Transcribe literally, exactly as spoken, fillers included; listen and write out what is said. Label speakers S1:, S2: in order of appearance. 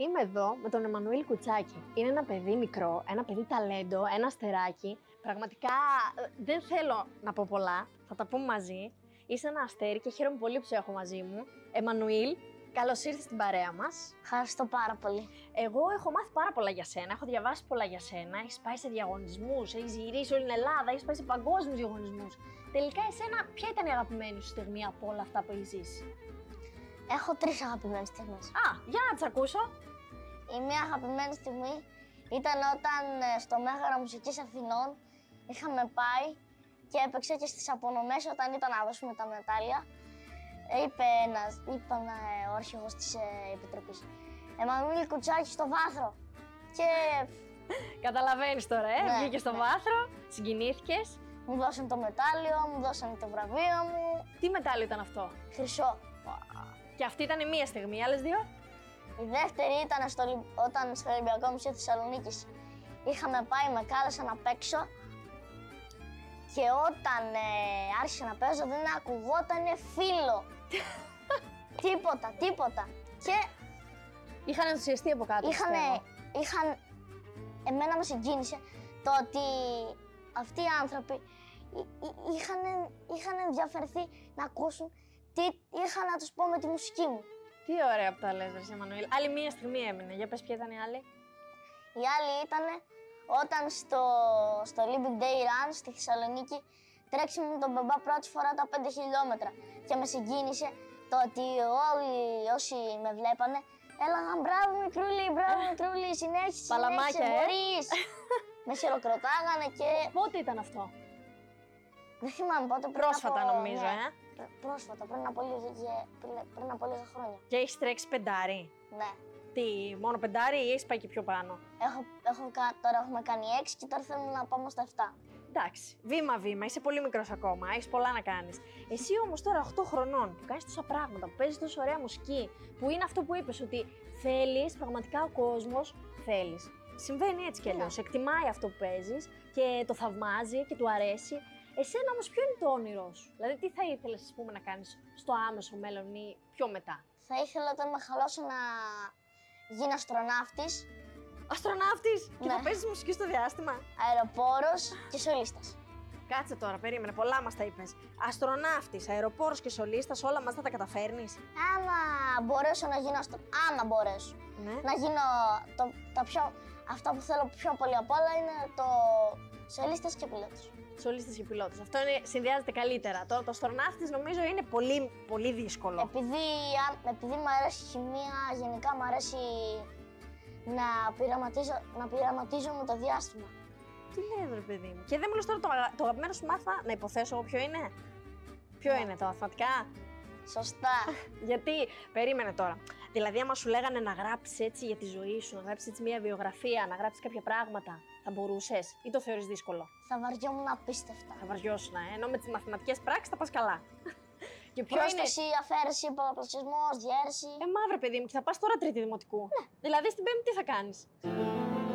S1: Είμαι εδώ με τον Εμμανουήλ Κουτσάκη. Είναι ένα παιδί μικρό, ένα παιδί ταλέντο, ένα αστεράκι. Πραγματικά δεν θέλω να πω πολλά, θα τα πούμε μαζί. Είσαι ένα αστέρι και χαίρομαι πολύ που σε έχω μαζί μου. Εμμανουήλ, καλώς ήρθες στην παρέα μας.
S2: Ευχαριστώ πάρα πολύ.
S1: Εγώ έχω μάθει πάρα πολλά για σένα, έχω διαβάσει πολλά για σένα. Έχεις πάει σε διαγωνισμούς, έχεις γυρίσει όλη την Ελλάδα, έχεις πάει σε παγκόσμιους διαγωνισμούς. Τελικά, εσένα, ποια ήταν η αγαπημένη σου στιγμή από όλα αυτά που έχεις ζήσει?
S2: Έχω τρεις αγαπημένες στιγμές.
S1: Α, για να τις ακούσω.
S2: Η μία αγαπημένη στιγμή ήταν όταν ε, στο Μέγαρο Μουσικής Αθηνών είχαμε πάει και έπαιξε και στις απονομές όταν ήταν να δώσουμε τα μετάλλια. Ε, είπε ένας, είπαν ε, ο αρχηγός της ε, Επιτροπής, Εμμανουήλ Κουτσάκη στο βάθρο. Και
S1: Καταλαβαίνεις τώρα, ε,
S2: Ναι,
S1: βγήκες στο
S2: ναι.
S1: βάθρο, συγκινήθηκες.
S2: μου δώσαν το μετάλλιο, μου δώσαν το βραβείο μου.
S1: Τι μετάλλιο ήταν αυτό?
S2: Χρυσό.
S1: Και αυτή ήταν η μία στιγμή, οι άλλες δύο?
S2: Η δεύτερη ήταν στο, Ολυ- όταν στο Ολυμπιακό Μουσείο Θεσσαλονίκης είχαμε πάει, με κάλεσαν να παίξω και όταν ε, άρχισα να παίζω δεν ακουγότανε φίλο. Τίποτα, τίποτα. Και
S1: Είχαν ενθουσιαστεί από κάτω.
S2: είχανε,
S1: πιστεύω.
S2: είχαν, εμένα με συγκίνησε το ότι αυτοί οι άνθρωποι εί- εί- είχαν, είχαν ενδιαφερθεί να ακούσουν τι είχα να τους πω με τη μουσική μου.
S1: Τι ωραία που τα λες, ρε Εμμανουήλ. Άλλη μία στιγμή έμεινε. Για πες, ποια ήταν η άλλη?
S2: Η άλλη ήταν όταν στο, στο Olympic Day Run στη Θεσσαλονίκη τρέξαμε με τον μπαμπά πρώτη φορά τα πέντε χιλιόμετρα και με συγκίνησε το ότι όλοι όσοι με βλέπανε έλεγαν μπράβο μικρούλη, μπράβο μικρούλη, συνέχισε,
S1: Παλαμάκια,
S2: συνέχισε,
S1: ε.
S2: μπορείς. Με χειροκροτάγανε και
S1: Πότε ήταν αυτό?
S2: δεν θυμάμαι πότε, πριν
S1: Πρόσφατα,
S2: από,
S1: νομίζω,
S2: ναι,
S1: ε.
S2: πρ- Πρόσφατα, πριν από, λίγα, πριν- πριν από λίγα χρόνια.
S1: Και έχεις τρέξει πεντάρι.
S2: Ναι.
S1: Τι, μόνο πεντάρι ή έχεις πάει και πιο πάνω?
S2: Έχω, έχω, κα- τώρα έχουμε κάνει έξι και τώρα θέλουμε να πάμε στα επτά.
S1: Εντάξει, βήμα-βήμα, είσαι πολύ μικρός ακόμα, έχεις πολλά να κάνεις. Εσύ όμως τώρα οκτώ χρονών που κάνεις τόσα πράγματα, που παίζεις τόσο ωραία μουσική, που είναι αυτό που είπες ότι θέλεις, πραγματικά ο κόσμος θέλεις. Συμβαίνει έτσι κι αλλιώς, εκτιμάει αυτό που παίζεις και το θαυμάζει και του αρέσει. Εσένα όμως ποιο είναι το όνειρό σου? Δηλαδή τι θα ήθελες, ας πούμε, να κάνεις στο άμεσο μέλλον ή πιο μετά?
S2: Θα ήθελα όταν μεγαλώσω να γίνω αστροναύτης,
S1: Αστροναύτης και
S2: Ναι.
S1: θα παίζεις μουσική στο διάστημα.
S2: αεροπόρος και σολίστας.
S1: Κάτσε τώρα, περίμενε, πολλά μας τα είπες. Αστροναύτης, αεροπόρος και σολίστας, όλα μας θα τα καταφέρνεις?
S2: Άμα μπορέσω να γίνω αστρο... Άμα μπορέσω
S1: Ναι.
S2: να γίνω το, τα πιο... Αυτά που θέλω πιο πολύ απ' όλα είναι το σολίστας και πιλότος.
S1: Σολίστες και πιλότος. Αυτό είναι, συνδυάζεται καλύτερα. Τώρα το αστροναύτης νομίζω είναι πολύ, πολύ δύσκολο.
S2: Επειδή, α- επειδή μου αρέσει η χημεία, γενικά μου αρέσει να πειραματίζω, να πειραματίζω με το διάστημα.
S1: Τι λες, ρε παιδί μου. Και δεν μου λες τώρα το, αγα- το αγαπημένο σου μάθημα, να υποθέσω εγώ ποιο είναι. Ποιο
S2: Ναι.
S1: είναι, τα μαθηματικά?
S2: Σωστά.
S1: Γιατί, περίμενε τώρα. Δηλαδή, άμα σου λέγανε να γράψεις έτσι για τη ζωή σου, να γράψεις έτσι μια βιογραφία, να γράψεις κάποια πράγματα, θα μπορούσες ή το θεωρείς δύσκολο?
S2: Θα βαριόμουν απίστευτα.
S1: Θα βαριώσουν, ε, ενώ με τις μαθηματικές πράξεις θα πας καλά. Και ποιο είναι.
S2: Πρόσθεση, αφαίρεση, πολλαπλασιασμός, διαίρεση.
S1: Ε, μαύρε παιδί μου, και θα πας τώρα τρίτη δημοτικού. Ναι. Δηλαδή στην πέμπτη τι θα κάνεις?